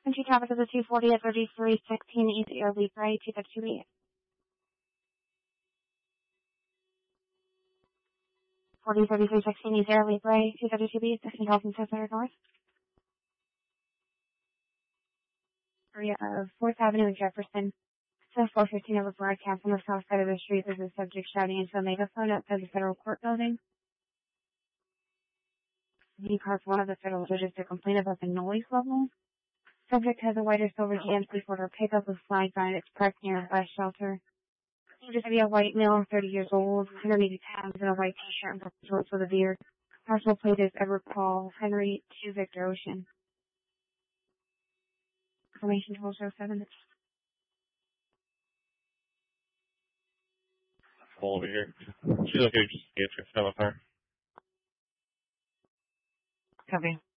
Entry traffic is a 240 at 3316 East Air Libre 252B. 3316 East Air Libre 252B, 16,600 North. Area of 4th Avenue and Jefferson. So 415 of a broadcast on the south side of the street. There's a subject shouting into a megaphone outside the federal court building. He calls one of the federal judges to complain about the noise level. Subject has a white or silver GMC Ford pickup with flags on it. It's parked near a bus shelter. Seems to be a white male, 30 years old, underneath tabs and a white t-shirt and purple shorts with a beard. Parcel plate is Edward Paul Henry 2 Victor Ocean. Information 1207. Pull over here. She's okay, just get your cell with her. Copy.